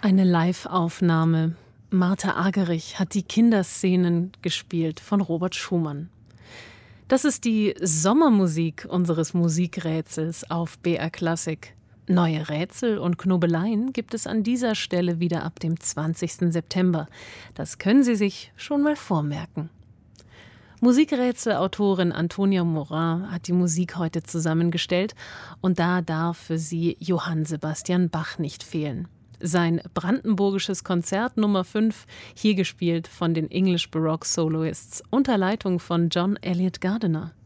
Eine Live-Aufnahme. Martha Argerich hat die Kinderszenen gespielt von Robert Schumann. Das ist die Sommermusik unseres Musikrätsels auf BR Klassik. Neue Rätsel und Knobeleien gibt es an dieser Stelle wieder ab dem 20. September. Das können Sie sich schon mal vormerken. Musikrätselautorin Antonia Morin hat die Musik heute zusammengestellt und da darf für sie Johann Sebastian Bach nicht fehlen. Sein brandenburgisches Konzert Nummer 5, hier gespielt von den English Baroque Soloists unter Leitung von John Eliot Gardiner.